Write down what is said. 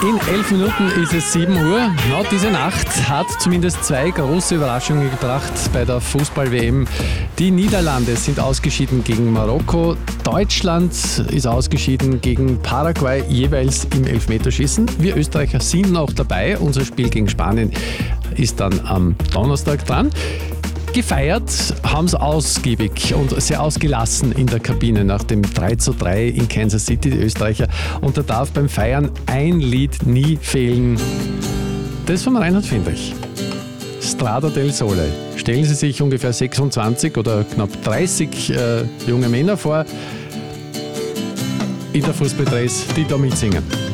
In 11 Minuten ist es 7 Uhr. Na, diese Nacht hat zumindest 2 große Überraschungen gebracht bei der Fußball-WM. Die Niederlande sind ausgeschieden gegen Marokko. Deutschland ist ausgeschieden gegen Paraguay, jeweils im Elfmeterschießen. Wir Österreicher sind noch dabei. Unser Spiel gegen Spanien ist dann am Donnerstag dran. Gefeiert haben sie ausgiebig und sehr ausgelassen in der Kabine nach dem 3:3 in Kansas City, die Österreicher. Und da darf beim Feiern ein Lied nie fehlen. Das von Reinhard Fendrich. Strada del Sole. Stellen Sie sich ungefähr 26 oder knapp 30 junge Männer vor, in der Fußballdress, die da mitsingen.